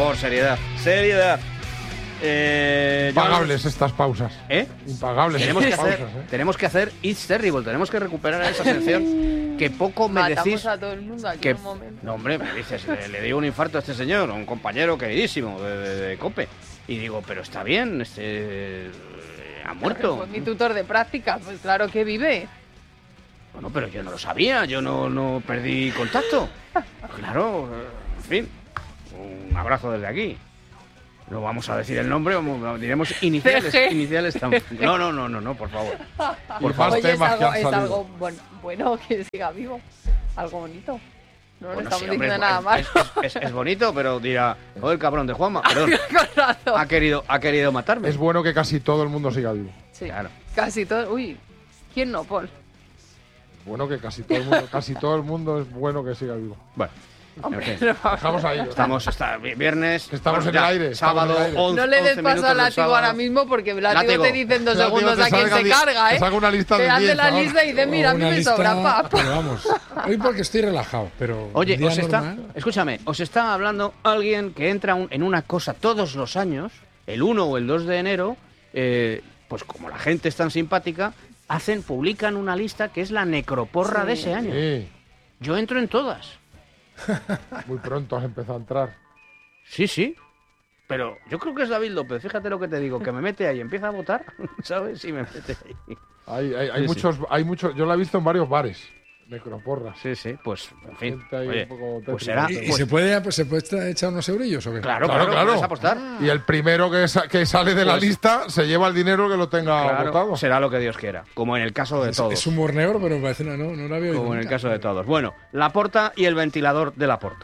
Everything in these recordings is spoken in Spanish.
favor, seriedad. Seriedad. Impagables estas pausas. Impagables estas pausas. Tenemos que hacer It's Terrible. Tenemos que recuperar esa sección que poco me Matamos decís. a todo el mundo aquí en un momento. No, hombre, me dices, le dio un infarto a este señor, a un compañero queridísimo de COPE. Y digo, pero está bien, ha muerto. Fue mi tutor de práctica, pues claro que vive. Bueno, pero yo no lo sabía, yo no perdí contacto. Claro, en fin, un abrazo desde aquí. No vamos a decir el nombre, diremos iniciales. Iniciales tampoco. No, por favor. Por favor. Oye, es algo bueno que siga vivo. Algo bonito. No estamos diciendo nada más. Es bonito, pero dirá, el cabrón de Juanma, perdón. Ha querido matarme. Es bueno que casi todo el mundo siga vivo. Sí, claro. Casi todo. Uy, ¿quién no, Paul? Bueno que casi todo el mundo es bueno que siga vivo. Bueno. Hombre, Estamos ahí. Viernes. Estamos en el aire. Sábado, 11, no le des 11 paso al minutos del látigo sábado. ahora mismo porque el látigo te dice en 2 segundos a quién se carga, Te saca una lista te de hace 10 la ahora. lista y dice, mira, a mí me sobra, papá. Pero vamos, hoy porque estoy relajado, pero Oye, día normal, escúchame, os está hablando alguien que entra en una cosa todos los años, el 1 o el 2 de enero, pues como la gente es tan simpática, publican una lista que es la necroporra de ese año. Sí. Yo entro en todas. Muy pronto has empezado a entrar. Sí. Pero yo creo que es David López, fíjate lo que te digo, que me mete ahí, empieza a votar, ¿sabes? Y me mete ahí. Hay muchos, yo la he visto en varios bares. Necroporras. Sí, pues, en fin. Ahí Oye, un poco pues tétrica. será. ¿Y se puede echar unos eurillos o qué? Claro, puedes apostar. Y el primero que sale de la lista se lleva el dinero que lo tenga votado. Será lo que Dios quiera, como en el caso de todos. Es humor negro, pero me parece no la veo. Como en el caso de todos. Bueno, Laporta y el ventilador de Laporta.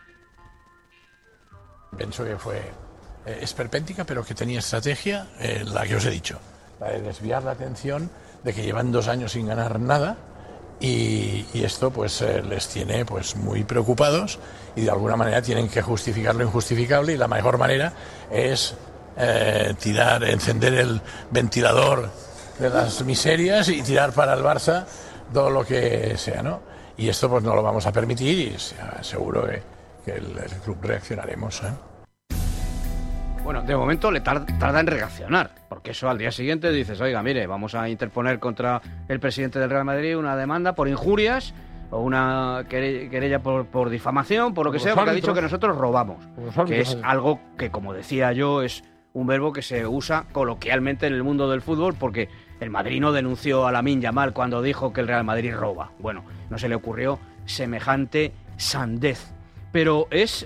Pienso que fue esperpéntica, pero que tenía estrategia, la que os he dicho, la de desviar la atención de que llevan 2 años sin ganar nada y esto pues les tiene pues muy preocupados y de alguna manera tienen que justificar lo injustificable y la mejor manera es encender el ventilador de las miserias y tirar para el Barça todo lo que sea, ¿no? Y esto pues no lo vamos a permitir y seguro que el club reaccionaremos, Bueno, de momento le tarda en reaccionar, porque eso al día siguiente dices, oiga, mire, vamos a interponer contra el presidente del Real Madrid una demanda por injurias o una querella por difamación, por lo que sea, porque ha dicho que nosotros robamos, que es algo que, como decía yo, es un verbo que se usa coloquialmente en el mundo del fútbol, porque el Madrid no denunció a Lamine Yamal cuando dijo que el Real Madrid roba. Bueno, no se le ocurrió semejante sandez. Pero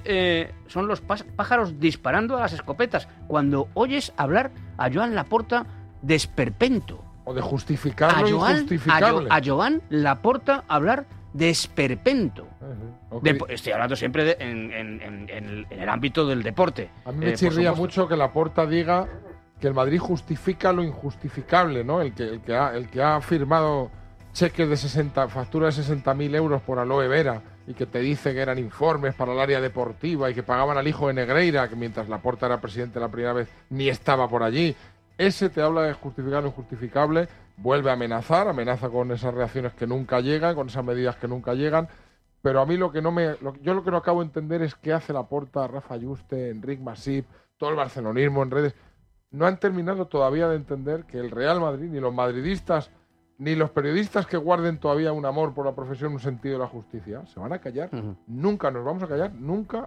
son los pájaros disparando a las escopetas cuando oyes hablar a Joan Laporta de esperpento. O de justificar lo injustificable. A Joan Laporta hablar de esperpento. Okay. Estoy hablando siempre en el ámbito del deporte. A mí me chirría mucho que Laporta diga que el Madrid justifica lo injustificable, ¿no? El que ha firmado cheques de facturas de 60.000 euros por Aloe Vera y que te dice que eran informes para el área deportiva y que pagaban al hijo de Negreira, que mientras Laporta era presidente la primera vez ni estaba por allí. Ese te habla de justificar lo injustificable, vuelve a amenaza con esas reacciones que nunca llegan, con esas medidas que nunca llegan. Pero a mí yo lo que no acabo de entender es qué hace Laporta, Rafa Yuste, Enric Masip, todo el barcelonismo en redes. No han terminado todavía de entender que el Real Madrid, ni los madridistas, ni los periodistas que guarden todavía un amor por la profesión, un sentido de la justicia, se van a callar. Nunca nos vamos a callar, nunca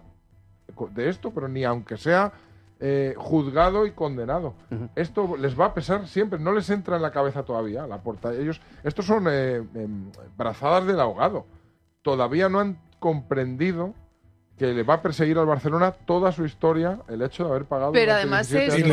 de esto, pero ni aunque sea juzgado y condenado. Esto les va a pesar siempre, no les entra en la cabeza todavía Laporta. Estos son brazadas del ahogado. Todavía no han comprendido que le va a perseguir al Barcelona toda su historia el hecho de haber pagado. Pero además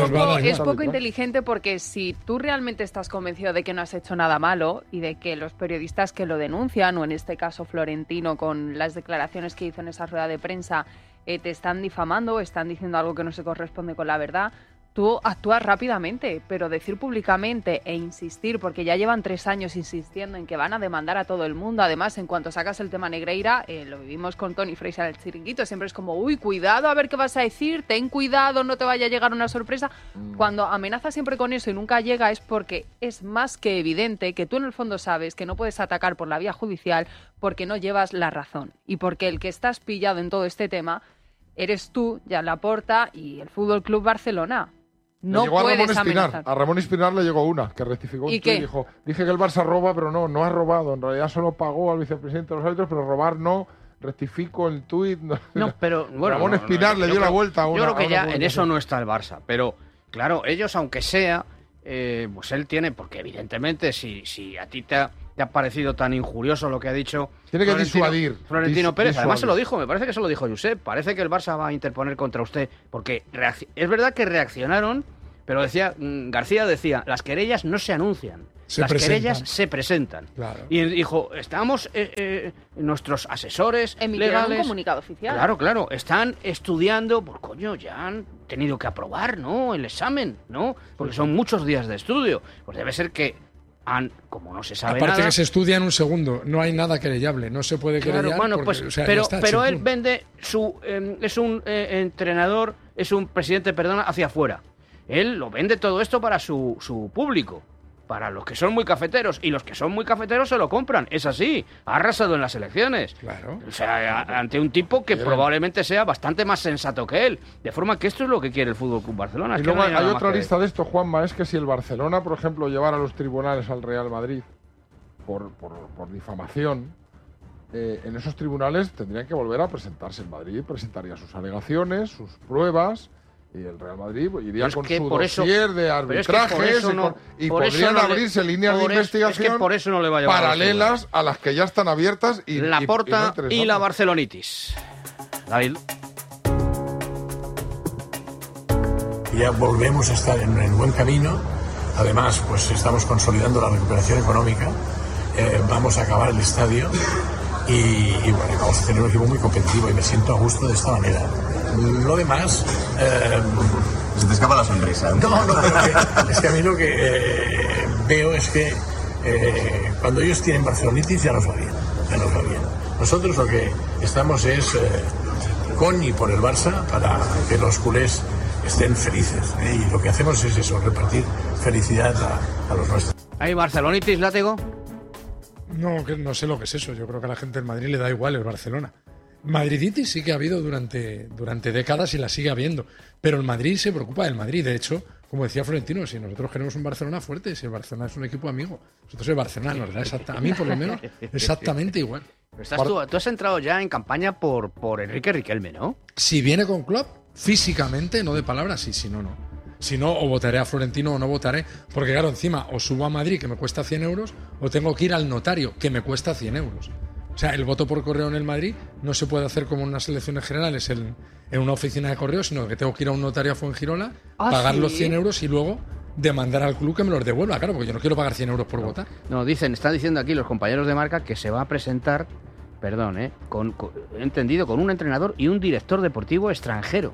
es poco inteligente inteligente, porque si tú realmente estás convencido de que no has hecho nada malo y de que los periodistas que lo denuncian, o en este caso Florentino con las declaraciones que hizo en esa rueda de prensa, te están difamando, están diciendo algo que no se corresponde con la verdad, tú actúas rápidamente, pero decir públicamente e insistir, porque ya llevan 3 años insistiendo en que van a demandar a todo el mundo. Además, en cuanto sacas el tema Negreira, lo vivimos con Tony Fraser en el Chiringuito, siempre es como, uy, cuidado a ver qué vas a decir, ten cuidado, no te vaya a llegar una sorpresa. Cuando amenazas siempre con eso y nunca llega, es porque es más que evidente que tú en el fondo sabes que no puedes atacar por la vía judicial porque no llevas la razón y porque el que estás pillado en todo este tema eres tú, Joan Laporta, y el Fútbol Club Barcelona. No llegó puedes a amenazar. A Ramón Espinar le llegó una, que rectificó un ¿Y tuit y qué? dijo, dije que el Barça roba, pero no ha robado. En realidad solo pagó al vicepresidente de los árbitros, pero robar no. Rectifico el tuit. No, pero bueno, Ramón Espinar le dio la vuelta a una. Yo creo que a una ya en publicación. eso no está el Barça, pero claro, ellos aunque sea, pues él tiene, porque evidentemente si a ti te ha parecido tan injurioso lo que ha dicho Tiene que Florentino- disuadir. Florentino Pérez, además se lo Disuadir. dijo, me parece que se lo dijo Josep, parece que el Barça va a interponer contra usted, porque es verdad que reaccionaron, pero García decía, las querellas no se anuncian. Se las presentan. querellas se presentan. Claro. Y dijo, estamos, nuestros asesores Emitieron un legales... comunicado oficial. Claro, están estudiando, pues coño, ya han tenido que aprobar, ¿no? El examen, ¿no? Porque son muchos días de estudio. Pues debe ser que como no se sabe Aparte nada... que se estudia en un segundo, no hay nada querellable, no se puede Claro, querellar. bueno, porque, pues, o sea, pero ya está, él chimpún. vende es un entrenador, es un presidente, perdona, hacia afuera. Él lo vende todo esto para su público, para los que son muy cafeteros, y los que son muy cafeteros se lo compran, es así, ha arrasado en las elecciones. Claro. O sea, ante un tipo que probablemente sea bastante más sensato que él, de forma que esto es lo que quiere el Fútbol Club Barcelona. Y es que luego no hay nada más otra que- lista de esto, Juanma, es que si el Barcelona, por ejemplo, llevara a los tribunales al Real Madrid por difamación, en esos tribunales tendrían que volver a presentarse. El Madrid presentaría sus alegaciones, sus pruebas, y el Real Madrid iría Pero es con que su por eso- dossier de pero es que por arbitrajes eso no- y por eso podrían no le- abrirse líneas de por eso- es que investigación por eso no le va a llevar a los paralelas a las que ya están abiertas y Laporta no y interesantes. la Barcelonitis. David. Ya volvemos a estar en buen camino. Además, pues estamos consolidando la recuperación económica. Vamos a acabar el estadio y bueno, vamos a tener un equipo muy competitivo y me siento a gusto de esta manera. Lo demás... Se te escapa la sonrisa. No, pero es que a mí lo que veo es que cuando ellos tienen barcelonitis ya nos va bien. Nosotros lo que estamos es con y por el Barça para que los culés estén felices. Y lo que hacemos es eso, repartir felicidad a los nuestros. ¿Hay Barcelonitis, Látigo? No, no sé lo que es eso. Yo creo que a la gente del Madrid le da igual el Barcelona. Madriditis sí que ha habido durante décadas y la sigue habiendo. Pero el Madrid se preocupa del Madrid. De hecho, como decía Florentino, si nosotros queremos un Barcelona fuerte, si el Barcelona es un equipo amigo, nosotros el Barcelona nos da a mí por lo menos exactamente igual. Tú has entrado ya en campaña por Enrique Riquelme, ¿no? Si viene con Klopp, físicamente, no de palabras, sí, si no, no. Si no, o votaré a Florentino o no votaré. Porque claro, encima, o subo a Madrid, que me cuesta 100 euros, o tengo que ir al notario, que me cuesta 100 euros. O sea, el voto por correo en el Madrid no se puede hacer como en unas elecciones generales en una oficina de correo, sino que tengo que ir a un notario a Fuengirola, pagar ¿sí? los 100 euros y luego demandar al club que me los devuelva. Claro, porque yo no quiero pagar 100 euros por votar. No, están diciendo aquí los compañeros de marca que se va a presentar, perdón, he entendido, con un entrenador y un director deportivo extranjero.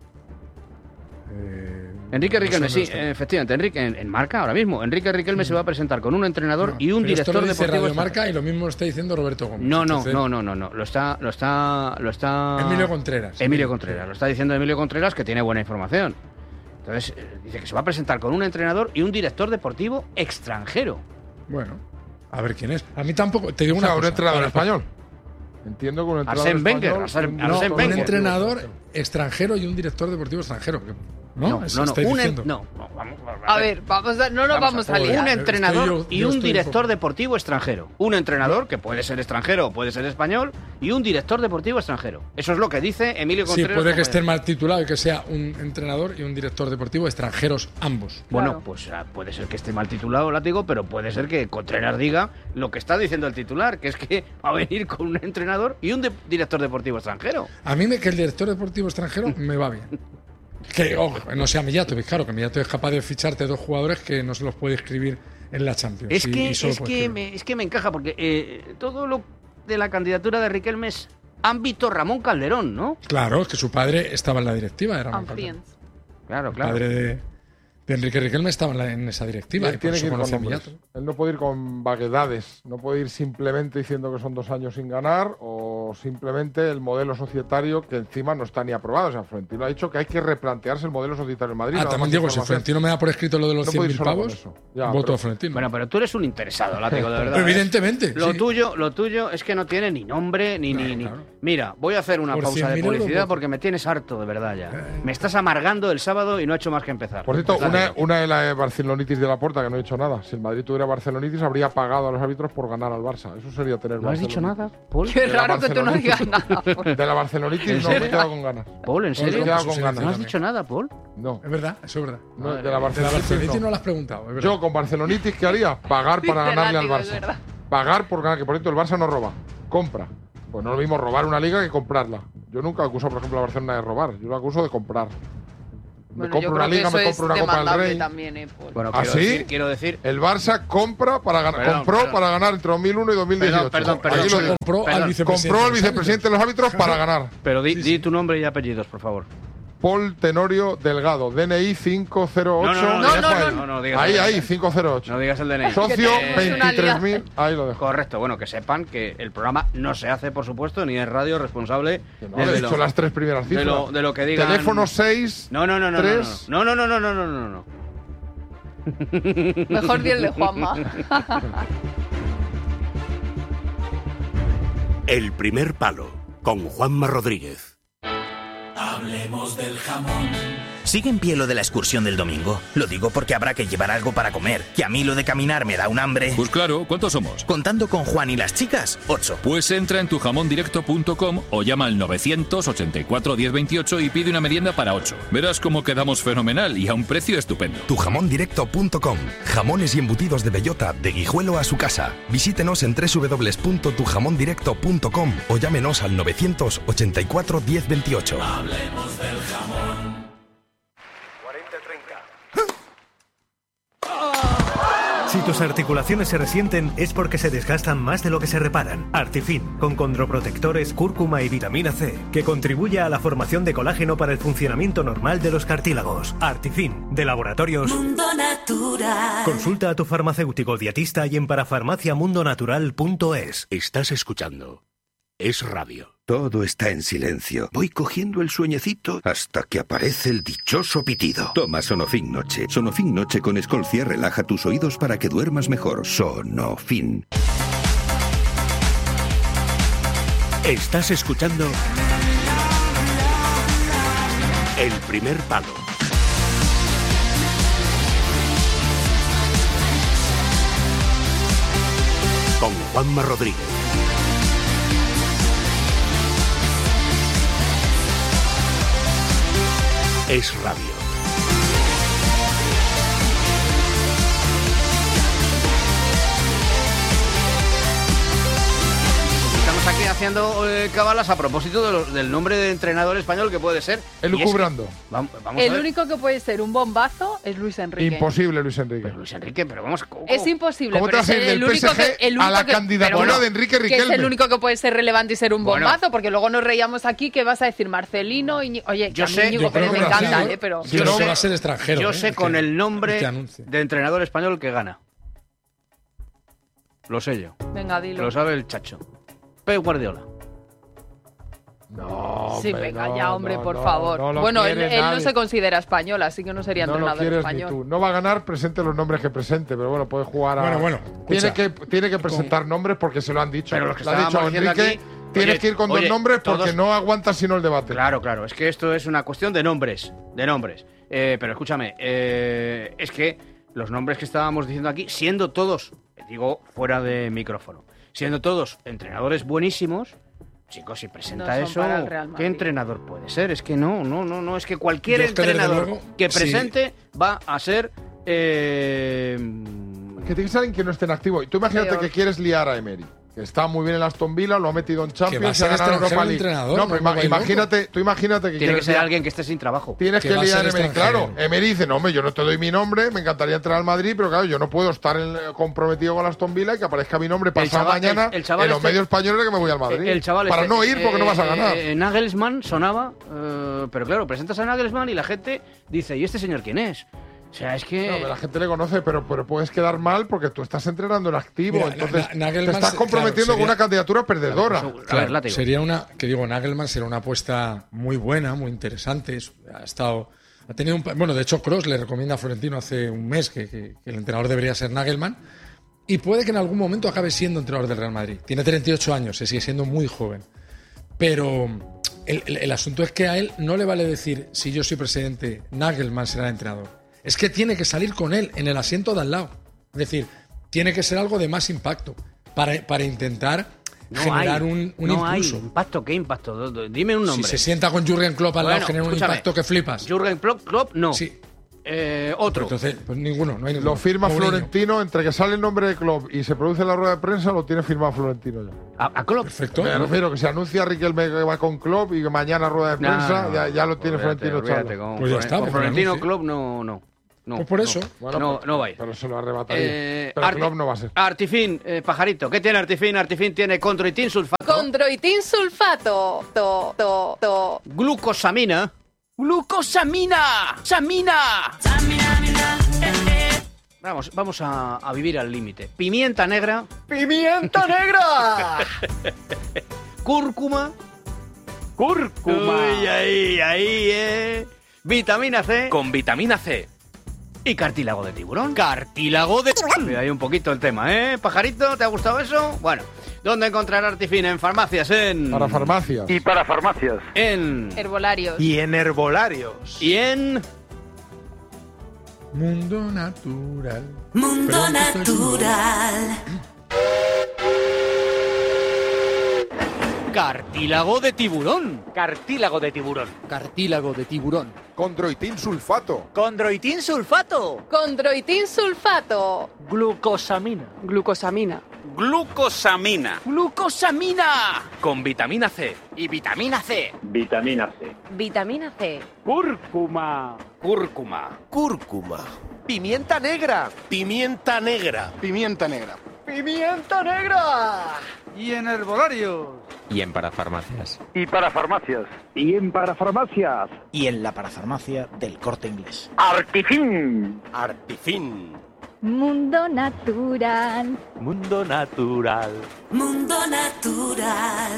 Enrique Riquelme, sí, efectivamente, Enrique en marca ahora mismo. Enrique Riquelme se va a presentar con un entrenador y un pero esto director lo dice deportivo Radio extranjero. Marca y lo mismo lo está diciendo Roberto Gómez. No, Entonces, lo está Emilio Contreras. Emilio Contreras, lo está diciendo Emilio Contreras, que tiene buena información. Entonces, dice que se va a presentar con un entrenador y un director deportivo extranjero. Bueno, a ver quién es. A mí tampoco, te digo O una sea, un cosa. entrenador Ahora, español. Entiendo que un entrenador Arsène Wenger, español, Arsène No, Wenger. un entrenador extranjero y un director deportivo extranjero. ¿No? Eso estáis diciendo. A ver, no nos vamos a liar. Un entrenador yo y un estoy director deportivo extranjero. Un entrenador, que puede ser extranjero o puede ser español, y un director deportivo extranjero. Eso es lo que dice Emilio Sí, Contreras. puede que esté mal titulado y que sea un entrenador y un director deportivo extranjeros ambos. Bueno, Claro. pues puede ser que esté mal titulado, Látigo, pero puede ser que Contreras diga lo que está diciendo el titular, que es que va a venir con un entrenador y un director deportivo extranjero. A mí que el director deportivo extranjero me va bien. Que, ojo, no sea Mijatovic, claro, que Mijatovic es capaz de ficharte dos jugadores que no se los puede escribir en la Champions. Es y que, solo es, puede que escribir. es que me encaja, porque todo lo de la candidatura de Riquelme es ámbito Ramón Calderón, ¿no? Claro, es que su padre estaba en la directiva, era Ramón Calderón. Ampliens. Claro, Padre Enrique Riquelme estaba en esa directiva. Él tiene que ir con conoce a nombres. Millato. Él no puede ir con vaguedades, no puede ir simplemente diciendo que son 2 años sin ganar o simplemente el modelo societario que encima no está ni aprobado. O sea, Florentino ha dicho que hay que replantearse el modelo societario en Madrid. Nada También más digo, si información. Florentino me da por escrito lo de los No puede ir 100.000 solo con pavos, eso. Ya, voto pero- a Florentino. Bueno, pero tú eres un interesado, Látigo, de verdad. Evidentemente. Lo sí. tuyo es que no tiene ni nombre ni. Claro. Mira, voy a hacer una Por pausa de 100.000 euros, publicidad voto. porque me tienes harto, de verdad ya. Me estás amargando el sábado y no he hecho más que empezar. Por cierto, Látigo. una de la Barcelonitis de la Porta, que no he dicho nada. Si el Madrid tuviera Barcelonitis, habría pagado a los árbitros por ganar al Barça. Eso sería tener ¿No has dicho Barcelonitis. nada, Paul? Qué De la raro que tú no Barcelonitis. digas nada. De la Barcelonitis ¿En no me he serio? quedado con ganas. Paul, ¿en Me he serio? quedado Con con su ganas. ¿No has dicho nada, Paul? No, Es verdad, eso es verdad. no, de la De la Barcelonitis Barcelonitis no. no lo has preguntado. Es verdad. Yo con Barcelonitis, ¿qué haría? Pagar para Dice ganarle al Látigo, es Barça. verdad. Pagar por ganar, que por cierto el Barça no roba, compra. Pues no es lo mismo robar una liga que comprarla. Yo nunca acuso, por ejemplo, a Barcelona de robar. Yo lo acuso de comprar. Me Bueno, yo compro una creo que liga, eso me es compro una Copa del demandable Rey. también, Paul. Bueno, ¿Ah, sí? quiero decir. El Barça compra para ganar, Perdón, compró perdón. para ganar entre 2001 y 2018. Perdón. Aquí lo digo. Compró Perdón. al vicepresidente. Compró al de los vicepresidente de los árbitros para ganar. Pero di tu nombre y apellidos, por favor. Paul Tenorio Delgado, DNI 508. No digas Ahí, el ahí, DNI. 508. No digas el DNI. Socio Es una 23.000. Ahí lo dejo. Correcto, bueno, que sepan que el programa no se hace, por supuesto, ni es radio responsable Que no, he dicho las 3 primeras cifras. de lo que digan. Teléfono 6. No. 3. No. Mejor di el de Juanma. El primer palo, con Juanma Rodríguez. ¿Sigue en pie lo de la excursión del domingo? Lo digo porque habrá que llevar algo para comer, que a mí lo de caminar me da un hambre. Pues claro, ¿cuántos somos? Contando con Juan y las chicas, 8. Pues entra en tujamondirecto.com o llama al 984 1028 y pide una merienda para 8. Verás cómo quedamos fenomenal y a un precio estupendo. Tujamondirecto.com. Jamones y embutidos de bellota de Guijuelo a su casa. Visítenos en www.tujamondirecto.com o llámenos al 984 1028. Hablemos del jamón. Si tus articulaciones se resienten es porque se desgastan más de lo que se reparan. Artifin, con condroprotectores, cúrcuma y vitamina C, que contribuye a la formación de colágeno para el funcionamiento normal de los cartílagos. Artifin, de Laboratorios Mundo Natural. Consulta a tu farmacéutico dietista y en parafarmaciamundonatural.es. Estás escuchando Es Radio. Todo está en silencio. Voy cogiendo el sueñecito hasta que aparece el dichoso pitido. Toma Sonofin Noche. Sonofin Noche con Escolcia relaja tus oídos para que duermas mejor. Sonofin. Estás escuchando El primer palo. Con Juanma Rodríguez. Es Radio. Estamos aquí haciendo cabalas a propósito del nombre de entrenador español que puede ser. Elucubrando. Vamos a El ver. único que puede ser un bombazo es Luis Enrique. Imposible, Luis Enrique. Pero Luis Enrique, pero vamos. Es imposible. ¿Cómo te pero vas a ir es del el único PSG a la candidatura pero de Enrique Que es Riquelme? el único que puede ser relevante y ser un Bueno. bombazo, porque luego nos reíamos aquí que vas a decir Marcelino y oye, que Yo a mí sé, Íñigo yo creo Pérez me que encanta, Brasil, pero Si no, va a ser extranjero. Yo sé Es con que- el nombre este anuncio. de entrenador español que gana. Lo sé yo. venga, Que dilo. lo sabe el chacho. Pep Guardiola. No, Sí, hombre, venga no, ya, hombre, no, por no, favor. no lo Bueno, él quiere no nadie. se considera español, así que no sería No lo entrenador quieres ni español. tú. No va a ganar, presente los nombres que presente, pero bueno, puede jugar a. Bueno, tiene escucha. que presentar nombres porque se lo han dicho. Pero los que Le ha dicho estábamos diciendo Enrique, aquí, tienes oye, que ir con dos oye, nombres porque todos- no aguantas sino el debate. Claro, es que esto es una cuestión de nombres, pero escúchame, es que los nombres que estábamos diciendo aquí, siendo todos, digo fuera de micrófono, siendo todos entrenadores buenísimos, chicos, si presenta No son eso, para el Real ¿qué Madrid. entrenador puede ser? Es que no, es que cualquier Yo es que, desde entrenador luego, que sí. presente va a ser... Que tiene que ser alguien que no esté en activo. Y tú imagínate Peor. que quieres liar a Emery. Que está muy bien en Aston Villa, lo ha metido en Que va a Champions y ser ha ganado extranjero Europa League. entrenador, No, no pero me vaya imagínate que Tiene que quieres ser liar- alguien que esté sin trabajo. Tienes Que que va a liar a ser Emery. extranjero. Claro, Emery dice, no, hombre, yo no te doy mi nombre, me encantaría entrar al Madrid, pero claro, yo no puedo estar comprometido con Aston Villa y que aparezca mi nombre pasado chaval- mañana el chaval en los este- medios españoles que me voy al Madrid. El chaval Para este, no ir porque no vas a ganar. Nagelsmann sonaba, pero claro, presentas a Nagelsmann y la gente dice, ¿y este señor quién es? O sea, es que... No, la gente le conoce, pero puedes quedar mal porque tú estás entrenando en activo. Mira, entonces Nagelman te estás comprometiendo con una candidatura perdedora. Claro, sería Nagelman será una apuesta muy buena, muy interesante. Ha tenido bueno, de hecho, Kroos le recomienda a Florentino hace un mes que el entrenador debería ser Nagelman. Y puede que en algún momento acabe siendo entrenador del Real Madrid. Tiene 38 años, se sigue siendo muy joven. Pero el asunto es que a él no le vale decir, si yo soy presidente, Nagelman será el entrenador. Es que tiene que salir con él en el asiento de al lado. Es decir, tiene que ser algo de más impacto para intentar generar un impulso. Hay impacto. ¿Qué impacto? Dime un nombre. Si se sienta con Jürgen Klopp al lado, genera un impacto que flipas. Jürgen Klopp no. Sí. Otro. Entonces, pues ninguno. No hay ninguno. Lo firma Florentino, entre que sale el nombre de Klopp y se produce la rueda de prensa, lo tiene firmado Florentino ya. ¿A Klopp? Perfecto. Me refiero que se anuncia Riquelme que va con Klopp y que mañana rueda de prensa, ya lo tiene Florentino echado. Pues ya está. Con Florentino Klopp no. Pues por eso. Bueno, no va a ir. Pero se lo arrebataría. Pero Klopp no va a ser. Artifin, pajarito. ¿Qué tiene Artifin? Artifin tiene condroitin sulfato. Condroitin sulfato. Glucosamina. ¡Glucosamina! ¡Samina! Vamos a vivir al límite. Pimienta negra. ¡Pimienta negra! Cúrcuma. Uy, ahí, Vitamina C. Con vitamina C. Y cartílago de tiburón. Cartílago de tiburón. Cuidado ahí un poquito el tema, Pajarito, ¿te ha gustado eso? Bueno, ¿dónde encontrar Artifin? En farmacias, Para farmacias. Y para farmacias. En... Herbolarios. Y en herbolarios. Y en... Mundo Natural. Mundo Natural. Cartílago de tiburón. Cartílago de tiburón. Cartílago de tiburón. Condroitin sulfato. Condroitin sulfato. Condroitin sulfato. Glucosamina. Glucosamina. Glucosamina. Glucosamina. Con vitamina C. Y vitamina C. Vitamina C. Vitamina C. Cúrcuma. Cúrcuma. Pimienta negra. Pimienta negra. Pimienta negra. ¡Pimienta negra! Y en herbolarios. Y en parafarmacias. Y para farmacias. Y en parafarmacias. Y en la parafarmacia del Corte Inglés. Artifin. Artifin. Mundo Natural. Mundo Natural. Mundo Natural.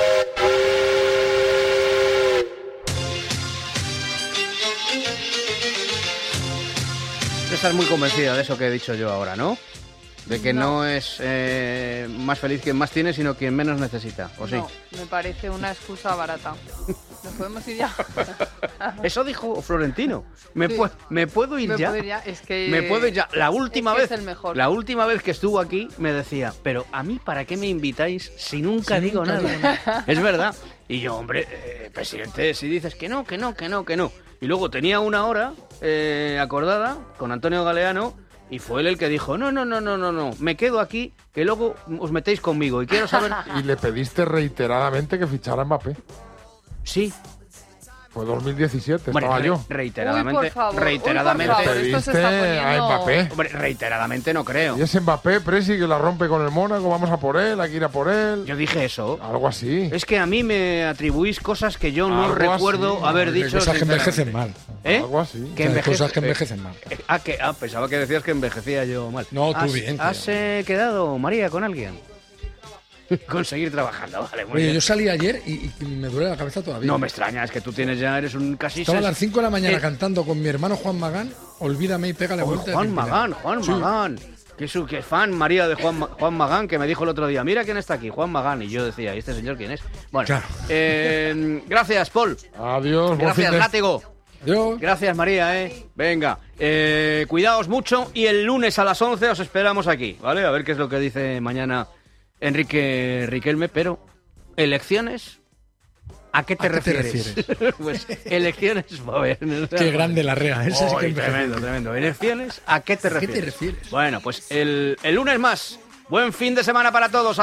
Estás muy convencida de eso que he dicho yo ahora, ¿no? De que no es más feliz quien más tiene, sino quien menos necesita, ¿o sí? No, me parece una excusa barata. ¿Nos podemos ir ya? Eso dijo Florentino. ¿Me puedo ir ya? Es que... Me puedo ir ya. La última vez, es el mejor. La última vez que estuvo aquí me decía, pero a mí, ¿para qué me invitáis si nunca digo nada? Es verdad. Y yo, hombre, presidente, si dices que no. Y luego tenía una hora acordada con Antonio Galeano. Y fue él el que dijo, no, me quedo aquí, que luego os metéis conmigo y quiero saber... Y le pediste reiteradamente que fichara a Mbappé. Sí. Fue 2017, Hombre, estaba yo. Reiteradamente. Uy, por favor, reiteradamente. esto se está poniendo... a Mbappé. Hombre, reiteradamente no creo. Y ese Mbappé, Presi, que la rompe con el Mónaco, vamos a por él, hay que ir a por él. Yo dije eso. Algo así. Es que a mí me atribuís cosas que yo no recuerdo haber dicho. Cosas que envejecen mal. Algo así. Cosas que envejecen mal. Pensaba que decías que envejecía yo mal. No, tú bien. ¿Has quedado, María, con alguien? Conseguir trabajando, vale, muy Oye, bien. yo salí ayer y me duele la cabeza todavía. No me extraña, es que tú eres un casi... Estaba a las 5 de la mañana cantando con mi hermano Juan Magán, Olvídame y pégale vuelta. Juan Magán. Qué fan, María, de Juan Magán, que me dijo el otro día, mira quién está aquí, Juan Magán. Y yo decía, ¿y este señor quién es? Bueno, claro. Gracias, Paul. Adiós. Gracias, Látigo. Adiós. Gracias, María, Venga, cuidaos mucho y el lunes a las 11 os esperamos aquí, ¿vale? A ver qué es lo que dice mañana Enrique Riquelme, pero elecciones, ¿a qué te refieres? Pues elecciones, a ver. Qué grande la rea, ese sí que tremendo. Elecciones, ¿a qué te refieres? Bueno, pues el lunes más. Buen fin de semana para todos.